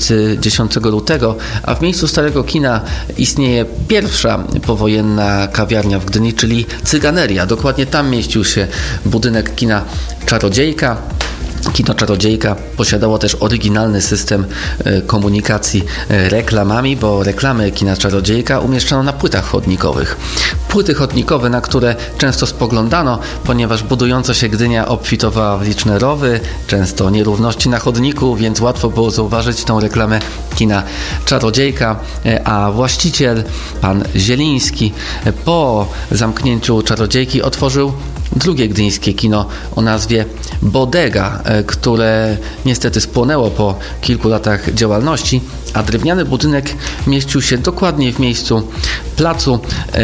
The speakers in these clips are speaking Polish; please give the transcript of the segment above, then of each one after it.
dzielnicy 10 lutego, a w miejscu Starego Kina istnieje pierwsza powojenna kawiarnia w Gdyni, czyli Cyganeria. Dokładnie tam mieścił się budynek kina Czarodziejka. Kino Czarodziejka posiadało też oryginalny system komunikacji reklamami, bo reklamy kina Czarodziejka umieszczano na płytach chodnikowych. Płyty chodnikowe, na które często spoglądano, ponieważ budująca się Gdynia obfitowała w liczne rowy, często nierówności na chodniku, więc łatwo było zauważyć tą reklamę kina Czarodziejka, a właściciel, pan Zieliński, po zamknięciu Czarodziejki otworzył drugie gdyńskie kino o nazwie Bodega, które niestety spłonęło po kilku latach działalności, a drewniany budynek mieścił się dokładnie w miejscu placu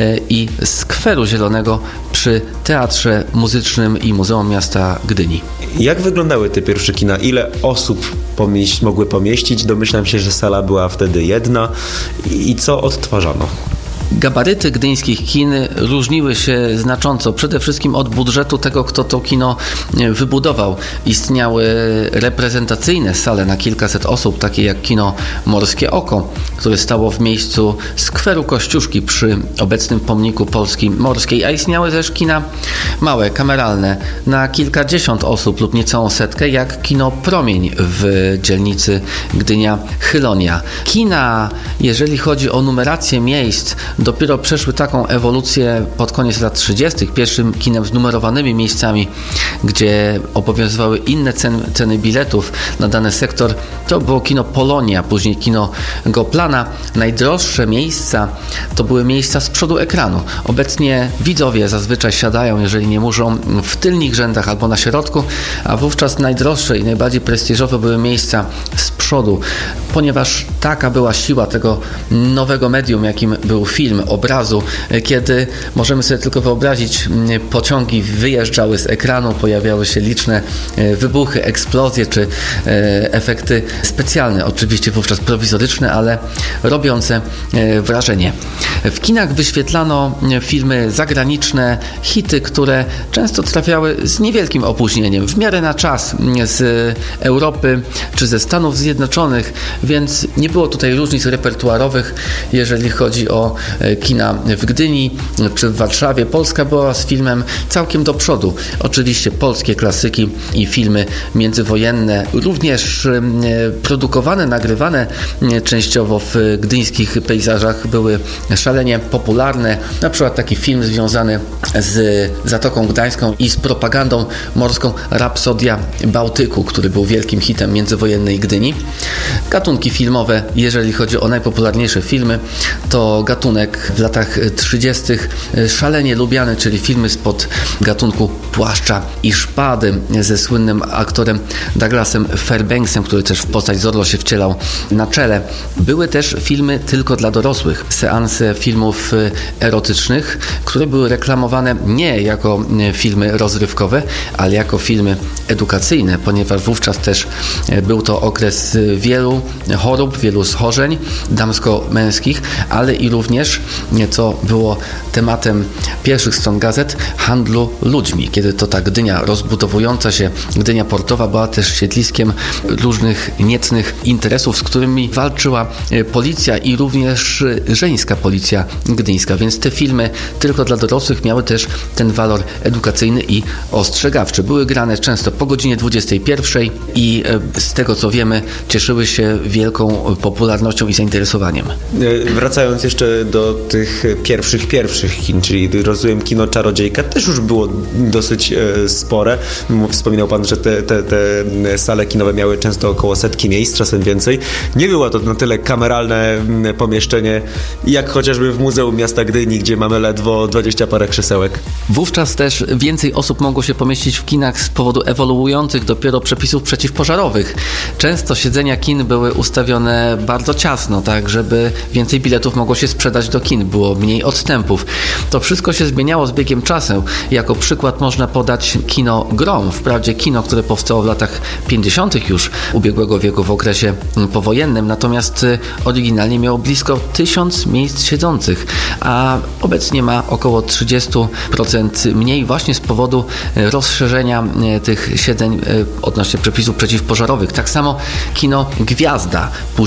i skweru zielonego przy Teatrze Muzycznym i Muzeum Miasta Gdyni. Jak wyglądały te pierwsze kina? Ile osób mogły pomieścić? Domyślam się, że sala była wtedy jedna. I co odtwarzano? Gabaryty gdyńskich kin różniły się znacząco, przede wszystkim od budżetu tego, kto to kino wybudował. Istniały reprezentacyjne sale na kilkaset osób, takie jak kino Morskie Oko, które stało w miejscu skweru Kościuszki przy obecnym pomniku Polski Morskiej, a istniały też kina małe, kameralne, na kilkadziesiąt osób lub niecałą setkę, jak kino Promień w dzielnicy Gdynia Chylonia. Kina, jeżeli chodzi o numerację miejsc, dopiero przeszły taką ewolucję pod koniec lat 30. Pierwszym kinem z numerowanymi miejscami, gdzie obowiązywały inne ceny biletów na dany sektor, to było kino Polonia, później kino Goplana. Najdroższe miejsca to były miejsca z przodu ekranu. Obecnie widzowie zazwyczaj siadają, jeżeli nie muszą, w tylnych rzędach albo na środku, a wówczas najdroższe i najbardziej prestiżowe były miejsca z przodu, ponieważ taka była siła tego nowego medium, jakim był film, obrazu, kiedy możemy sobie tylko wyobrazić, pociągi wyjeżdżały z ekranu, pojawiały się liczne wybuchy, eksplozje czy efekty specjalne, oczywiście wówczas prowizoryczne, ale robiące wrażenie. W kinach wyświetlano filmy zagraniczne, hity, które często trafiały z niewielkim opóźnieniem, w miarę na czas, z Europy czy ze Stanów Zjednoczonych, więc nie było tutaj różnic repertuarowych, jeżeli chodzi o kina w Gdyni czy w Warszawie. Polska była z filmem całkiem do przodu. Oczywiście polskie klasyki i filmy międzywojenne, również produkowane, nagrywane częściowo w gdyńskich pejzażach, były szalenie popularne. Na przykład taki film związany z Zatoką Gdańską i z propagandą morską Rapsodia Bałtyku, który był wielkim hitem międzywojennej Gdyni. Gatunki filmowe, jeżeli chodzi o najpopularniejsze filmy, to gatunek w latach 30. szalenie lubiany, czyli filmy spod gatunku Płaszcza i Szpady ze słynnym aktorem Douglasem Fairbanksem, który też w postać Zorro się wcielał na czele. Były też filmy tylko dla dorosłych, seanse filmów erotycznych, które były reklamowane nie jako filmy rozrywkowe, ale jako filmy edukacyjne, ponieważ wówczas też był to okres wielu chorób, wielu schorzeń damsko-męskich, ale i również, co było tematem pierwszych stron gazet, handlu ludźmi. Kiedy to ta Gdynia rozbudowująca się, Gdynia portowa była też siedliskiem różnych niecnych interesów, z którymi walczyła policja i również żeńska policja gdyńska. Więc te filmy tylko dla dorosłych miały też ten walor edukacyjny i ostrzegawczy. Były grane często po godzinie 21 i z tego co wiemy cieszyły się wielką popularnością i zainteresowaniem. Wracając jeszcze do tych pierwszych kin, czyli rozumiem kino Czarodziejka też już było dosyć spore. Wspominał Pan, że te sale kinowe miały często około setki miejsc, czasem więcej. Nie było to na tyle kameralne pomieszczenie, jak chociażby w Muzeum Miasta Gdyni, gdzie mamy ledwo 20 parę krzesełek. Wówczas też więcej osób mogło się pomieścić w kinach z powodu ewoluujących dopiero przepisów przeciwpożarowych. Często siedzenia kin były ustawione bardzo ciasno, tak żeby więcej biletów mogło się sprzedać do kin, było mniej odstępów. To wszystko się zmieniało z biegiem czasu. Jako przykład można podać kino Grom, wprawdzie kino, które powstało w latach 50. już ubiegłego wieku, w okresie powojennym, natomiast oryginalnie miało blisko 1000 miejsc siedzących, a obecnie ma około 30% mniej właśnie z powodu rozszerzenia tych siedzeń odnośnie przepisów przeciwpożarowych. Tak samo kino Gwiazda,